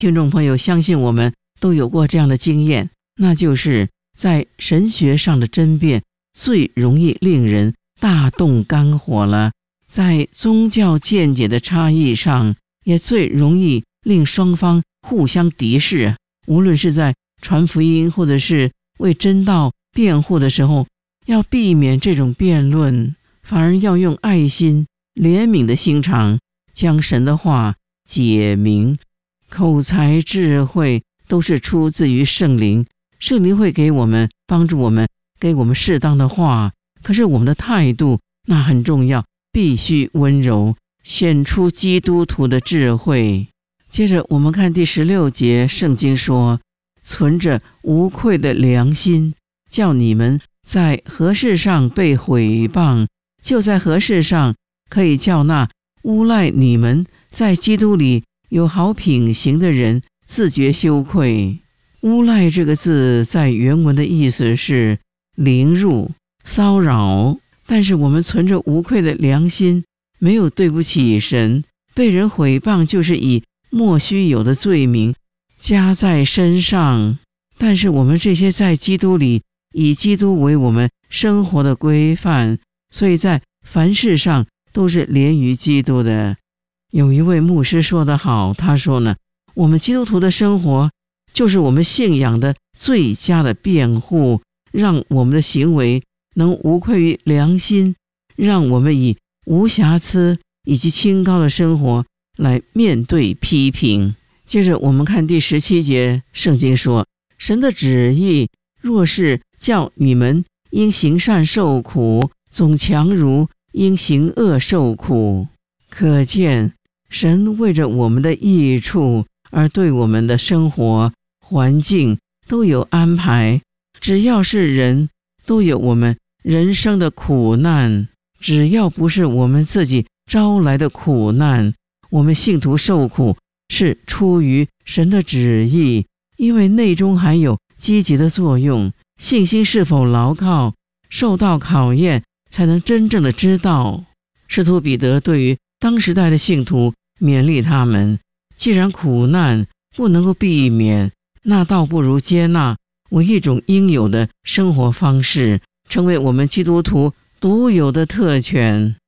听众朋友，相信我们都有过这样的经验，那就是在神学上的争辩最容易令人大动肝火了，在宗教见解的差异上也最容易令双方互相敌视。无论是在传福音或者是为真道辩护的时候，要避免这种辩论，反而要用爱心怜悯的心肠将神的话解明。口才智慧都是出自于圣灵，圣灵会给我们帮助我们，给我们适当的话，可是我们的态度那很重要，必须温柔，显出基督徒的智慧。接着我们看第16节，圣经说，存着无愧的良心，叫你们在何事上被毁谤，就在何事上可以叫那诬赖你们在基督里有好品行的人自觉羞愧。诬赖这个字在原文的意思是凌辱、骚扰，但是我们存着无愧的良心，没有对不起神，被人毁谤就是以莫须有的罪名加在身上。但是我们这些在基督里，以基督为我们生活的规范，所以在凡事上都是连于基督的。有一位牧师说得好，他说呢，我们基督徒的生活就是我们信仰的最佳的辩护，让我们的行为能无愧于良心，让我们以无瑕疵以及清高的生活来面对批评。接着我们看第17节，圣经说，神的旨意若是叫你们因行善受苦，总强如因行恶受苦。可见神为着我们的益处而对我们的生活环境都有安排，只要是人都有我们人生的苦难，只要不是我们自己招来的苦难，我们信徒受苦是出于神的旨意，因为内中还有积极的作用，信心是否牢靠，受到考验才能真正的知道。使徒彼得对于当时代的信徒勉励他们，既然苦难不能够避免，那倒不如接纳为一种应有的生活方式，成为我们基督徒独有的特权。